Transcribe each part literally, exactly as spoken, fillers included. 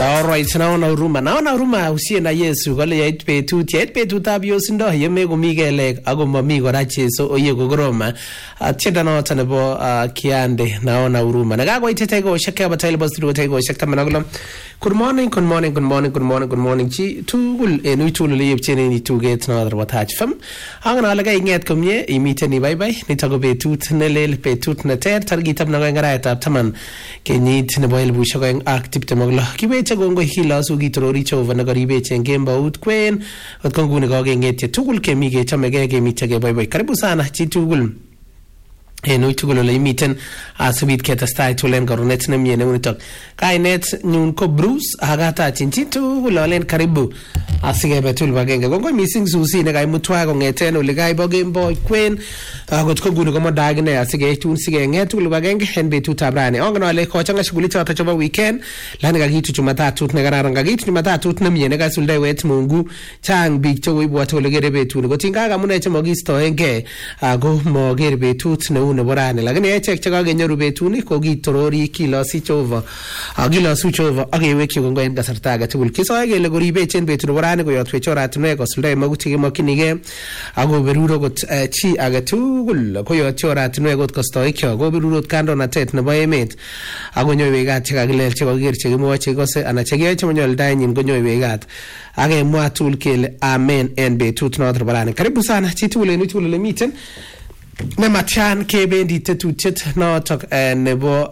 All right, naona huruma. Naona huruma usiye na Yesu kole yait betut, yait betutab yosindo yeme komi kelek ako mami kora Jesu oye kogoroma. Tienda noto nebo Kiande naona huruma. Nakakoit tegoshek kaba tele studio tegoshek tamanaglo. Good morning, good morning, good morning, good morning, good morning. Chi tugul en uitul le yepchene ni tuget na other watach fam. Angana ala ga inget komye imite ni bye bye. Nitago betut nelel betut na ter targitab na ngaraetab taman. Kenyit nebo elbushek oeng ak tiptem ak lo. Kibeche gongo hila su gitorori chova na garibeche ngemba ut kwen. At konguni kagengetje tugul kemi ke chamege kemite ke bye bye. Karibu sana chi tugul. En uitugul le imiten asubit ketestai tulen karunet na miene unitok. Kainet nyun ko Bruce agata chinchi tugul olen karibu. Asige betul bagenge. Gongo missing susi ne kai mutwa kongeten ole kai bogen boy kwen. Agot ko guni komo dagne asige tun sige ngetul bagenge en betutab rani. Ongono ale ko changa shughuli chota choba weekend. Lani kagitu Jumatatu ne kararan kagitu Jumatatu na miene ka sulde wet Mungu chang big chowi bwato le gere betu. Gotinga kamune chemo gisto enge ago mo gere betut ne ne borane lakini echek chaka genyoru betuni ko gitorori kilo sichova agila suchova ageweki gongo en kasarta aga tugul kisoe gele goribe chen betu borane ko yotwe choratne ko sulde maguti ge makinige ago beruro got chi aga tugul ko yot choratne got kostoy kyo go beruro kando na tet ne boemet ago nyoy gat chaka gilel chego ger chego mo chego se ana chege chemo nyol dainin go nyoy gat age mo atul kele amen en betut no borane karibu sana chi tule ni tule le miten ne machan kebendi tetutiet notok nebo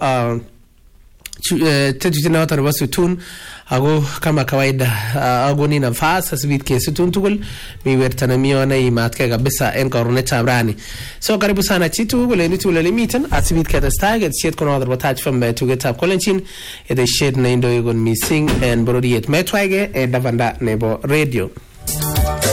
tetutiet notok nebo sutun ago kama kawaida ago ni nafasi asibit ke sutun tugul miwertana miona imatke kabisa en karunetab rani so karibu sana chitu gule ni tule limiten asibit ke testage siet kono other watach from tugetab kolenchin ede shed na indo yugon missing en borodiet metwaige e davanda nebo radio